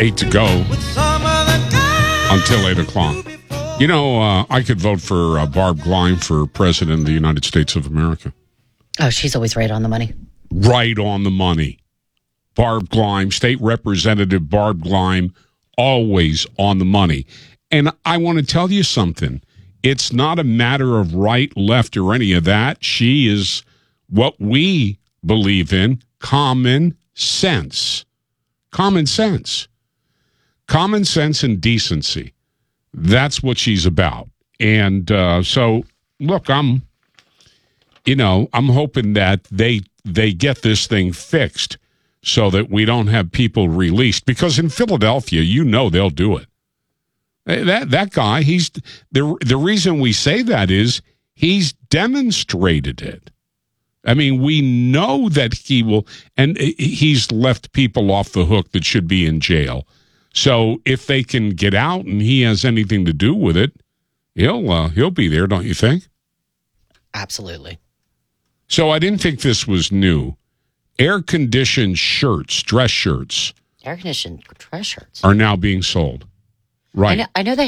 8 to go until 8 o'clock. You know, I could vote for Barb Gleim for President of the United States of America. Oh, she's always right on the money. Right on the money. Barb Gleim, State Representative Barb Gleim, always on the money. And I want to tell you something. It's not a matter of right, left, or any of that. She is what we believe in, common sense. Common sense. Common sense and decency. That's what she's about. And so, look, I'm hoping that they get this thing fixed so that we don't have people released. Because in Philadelphia, they'll do it. That guy, he's the reason we say that is he's demonstrated it. I mean, we know that he will, and he's left people off the hook that should be in jail. So if they can get out and he has anything to do with it, he'll be there, don't you think? Absolutely. So I didn't think this was new. Air-conditioned shirts, dress shirts. Air-conditioned dress shirts are now being sold. Right. I know they